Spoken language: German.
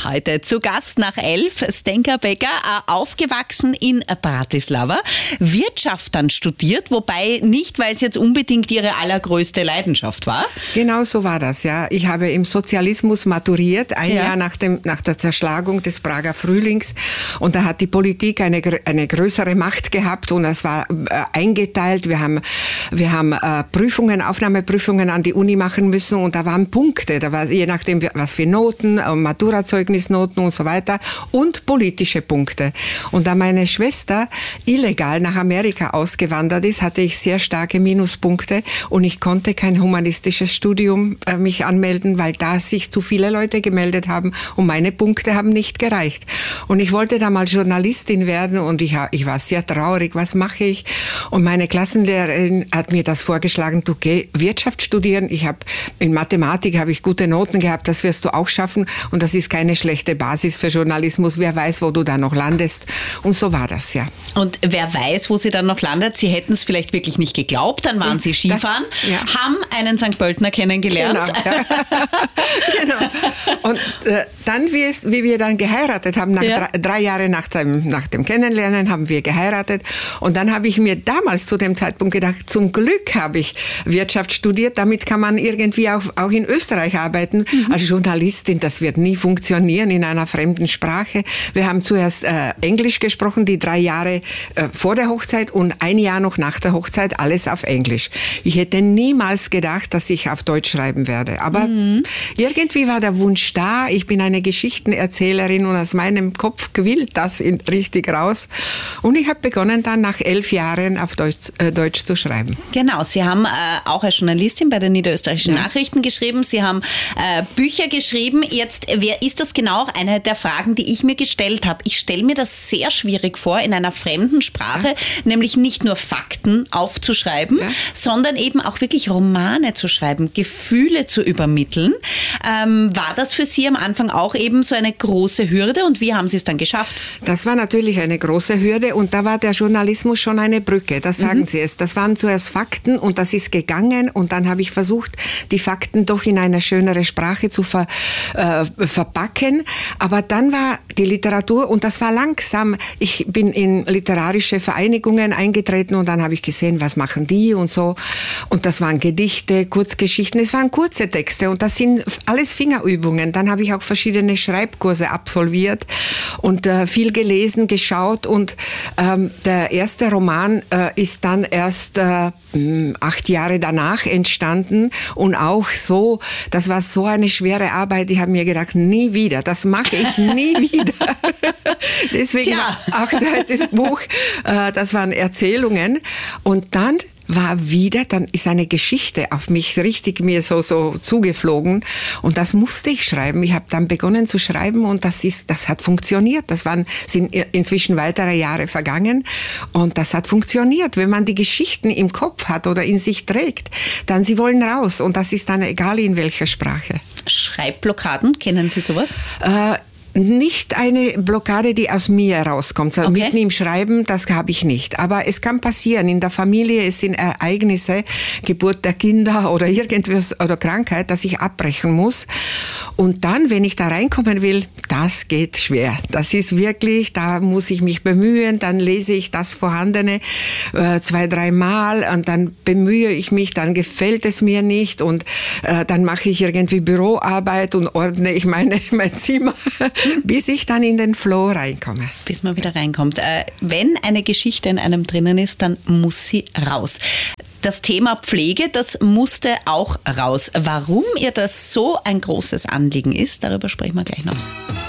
Heute zu Gast nach 11, Zdenka Becker, aufgewachsen in Bratislava, Wirtschaft dann studiert, wobei nicht, weil es jetzt unbedingt ihre allergrößte Leidenschaft war. Genau so war das, ja. Ich habe im Sozialismus maturiert, ein Jahr nach der Zerschlagung des Prager Frühlings, und da hat die Politik eine größere Macht gehabt und es war eingeteilt. Wir haben Aufnahmeprüfungen an die Uni machen müssen und da waren Punkte, da war je nachdem was für Noten, Maturazeugnisnoten und so weiter und politische Punkte. Und da meine Schwester illegal nach Amerika ausgewandert ist, hatte ich sehr starke Minuspunkte und ich konnte kein humanistisches Studium mich anmelden, weil da sich zu viele Leute gemeldet haben und meine Punkte haben nicht gereicht. Und ich wollte da mal Journalistin werden und ich war sehr traurig, was mache ich? Und meine Klassenlehrerin hat mir das vorgeschlagen, du geh Wirtschaft studieren. In Mathematik habe ich gute Noten gehabt, das wirst du auch schaffen und das ist keine schlechte Basis für Journalismus. Wer weiß, wo du da noch landest. Und so war das, ja. Und wer weiß, wo sie dann noch landet. Sie hätten es vielleicht wirklich nicht geglaubt, dann waren sie Skifahren, haben einen St. Pöltener kennengelernt. Genau, ja. Genau. Und dann, wie wir dann geheiratet haben, nach 3 Jahre nach dem Kennenlernen haben wir geheiratet und dann habe ich mir damals zu dem Zeitpunkt gedacht, zum Glück habe ich Wirtschaft studiert, damit kann man irgendwie auch in Österreich arbeiten. Als Journalistin, das wird nie funktionieren in einer fremden Sprache. Wir haben zuerst Englisch gesprochen, die 3 Jahre vor der Hochzeit und 1 Jahr noch nach der Hochzeit, alles auf Englisch. Ich hätte niemals gedacht, dass ich auf Deutsch schreiben werde. Aber irgendwie war der Wunsch da. Ich bin eine Geschichtenerzählerin und aus meinem Kopf quillt das richtig raus. Und ich habe begonnen dann nach 11 Jahren auf Deutsch zu schreiben. Genau, Sie haben auch als Journalistin bei den Niederösterreichischen Nachrichten geschrieben. Sie haben Bücher geschrieben. Jetzt, wer ist das genau? Auch eine der Fragen, die ich mir gestellt habe. Ich stelle mir das sehr schwierig vor, in einer fremden Sprache, nämlich nicht nur Fakten aufzuschreiben, sondern eben auch wirklich Romane zu schreiben, Gefühle zu übermitteln. War das für Sie am Anfang auch eben so eine große Hürde und wie haben Sie es dann geschafft? Das war natürlich eine große Hürde und da war der Journalismus schon eine Brücke, das sagen Sie es. Das waren zuerst Fakten und das ist gegangen und dann habe ich versucht, die Fakten doch in eine schönere Sprache zu verpacken. Aber dann war die Literatur und das war langsam. Ich bin in literarische Vereinigungen eingetreten und dann habe ich gesehen, was machen die und so. Und das waren Gedichte, Kurzgeschichten, es waren kurze Texte und das sind alles Fingerübungen. Dann habe ich auch verschiedene Schreibkurse absolviert und viel gelesen, geschaut und der erste Roman ist dann erst 8 Jahre danach entstanden und auch so, das war so eine schwere Arbeit, ich habe mir gedacht, nie wieder, das mache ich nie wieder. Deswegen auch zweites Buch, das waren Erzählungen und dann ist eine Geschichte auf mich richtig mir so zugeflogen und das musste ich schreiben. Ich habe dann begonnen zu schreiben und das hat funktioniert. Sind inzwischen weitere Jahre vergangen und das hat funktioniert. Wenn man die Geschichten im Kopf hat oder in sich trägt, dann sie wollen raus und das ist dann egal in welcher Sprache. Schreibblockaden, kennen Sie sowas? Nicht eine Blockade, die aus mir herauskommt. Also mitten im Schreiben, das habe ich nicht. Aber es kann passieren. In der Familie, es sind Ereignisse, Geburt der Kinder oder irgendwas oder Krankheit, dass ich abbrechen muss. Und dann, wenn ich da reinkommen will, das geht schwer. Das ist wirklich, da muss ich mich bemühen. Dann lese ich das Vorhandene 2-3 Mal und dann bemühe ich mich, dann gefällt es mir nicht und dann mache ich irgendwie Büroarbeit und ordne ich mein Zimmer. Bis ich dann in den Flow reinkomme. Bis man wieder reinkommt. Wenn eine Geschichte in einem drinnen ist, dann muss sie raus. Das Thema Pflege, das musste auch raus. Warum ihr das so ein großes Anliegen ist, darüber sprechen wir gleich noch.